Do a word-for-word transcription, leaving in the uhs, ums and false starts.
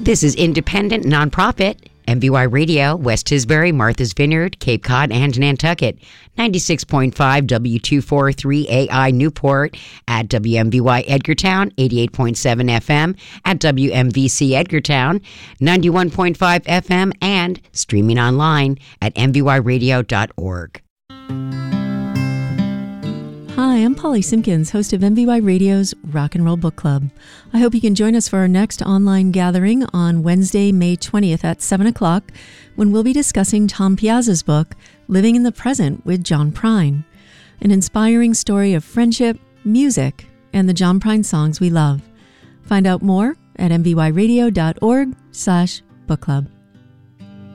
This is independent, nonprofit, M V Y Radio, West Tisbury, Martha's Vineyard, Cape Cod, and Nantucket. ninety-six point five W two forty-three A I Newport, at W M V Y Edgartown, eighty-eight point seven F M at W M V C Edgartown, ninety-one point five F M, and streaming online at m v y radio dot org. Hi, I'm Polly Simpkins, host of M V Y Radio's Rock and Roll Book Club. I hope you can join us for our next online gathering on Wednesday, May twentieth at seven o'clock, when we'll be discussing Tom Piazza's book, Living in the Present with John Prine, an inspiring story of friendship, music, and the John Prine songs we love. Find out more at m v y radio dot org slash book club.